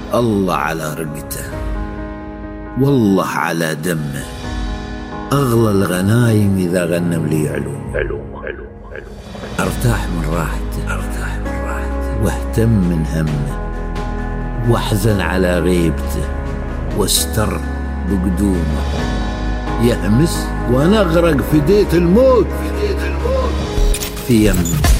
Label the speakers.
Speaker 1: الله على رقته، والله على دمه، أغلى الغنايم إذا غنم لي علوم. أرتاح من راحته واهتم من همه، واحزن على غيبته واستر بقدومه. يهمس وانا اغرق في ديت الموت في يمه.